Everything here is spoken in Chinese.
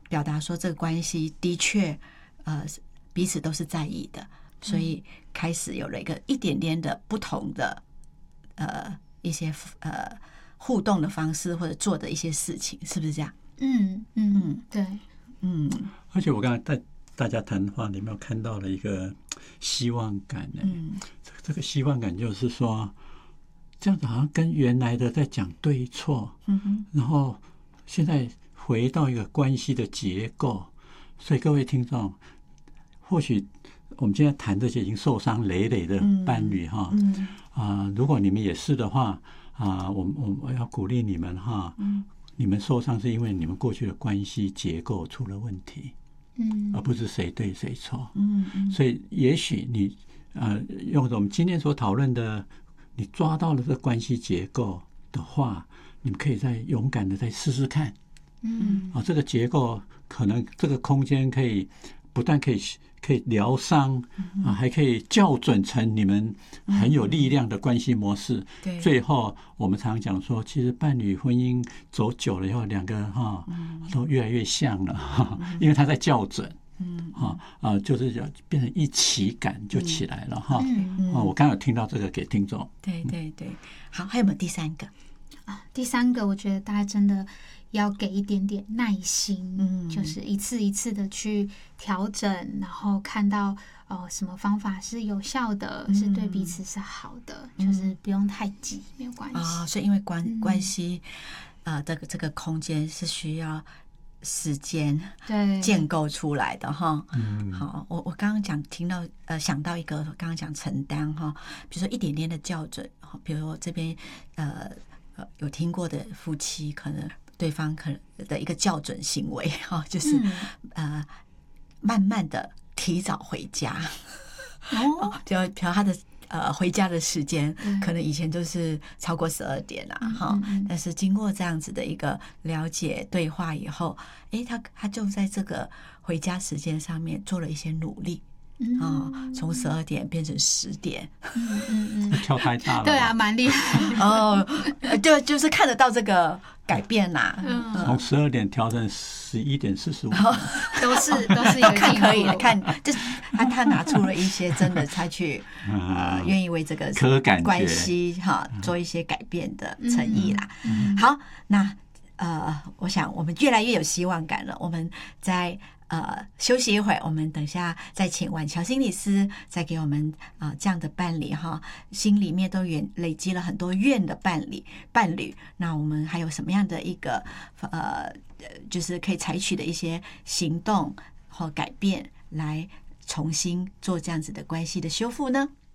表达说这个关系的确彼此都是在意的，所以开始有了一点点的不同的一些互动的方式，或者做的一些事情，是不是这样？ 对， 而且我刚才带大家谈话，你有没有看到了一个希望感呢？这个希望感就是说，这样子好像跟原来的在讲对错，然后现在回到一个关系的结构。所以各位听众，或许我们今天谈这些已经受伤累累的伴侣哈，如果你们也是的话我要鼓励你们哈，你们受伤是因为你们过去的关系结构出了问题，而不是谁对谁错。所以也许你用我们今天所讨论的，你抓到了这关系结构的话，你们可以再勇敢的再试试看。这个结构可能这个空间可以不但可以疗伤还可以校准成你们很有力量的关系模式。最后我们常讲说，其实伴侣婚姻走久了以后，两个都越来越像了，因为他在校准。就是变成一起感就起来了哈。我刚刚有听到这个给听众。 对对对，好，还有没有第三个？ 第三个我觉得大家真的要给一点点耐心，就是一次一次的去调整，然后看到什么方法是有效的，是对彼此是好的，就是不用太急，没有关系。 所以因为关系这个空间是需要时间建构出来的哈。好，我刚刚听到想到一个，刚刚讲承担哈，比如说一点点的校准，比如说这边有听过的夫妻，可能对方可能的一个校准行为哈，就是慢慢的提早回家。就比如他的回家的时间可能以前就是超过12点哈，但是经过这样子的一个了解对话以后，他就在这个回家时间上面做了一些努力。从12点变成10点， 跳太大了。 对啊，蛮厉害。 就是看得到这个改变啦。 从12点调成11点45， 都是有看可以看，就是他拿出了一些真的，他去愿意为这个关系做一些改变的诚意啦。好，那我想我们越来越有希望感了。我们在休息一会儿，我们等一下再请婉乔心理师再给我们这样的伴侣哈，心里面都累积了很多怨的伴侣，那我们还有什么样的一个就是可以采取的一些行动或改变，来重新做这样子的关系的修复呢？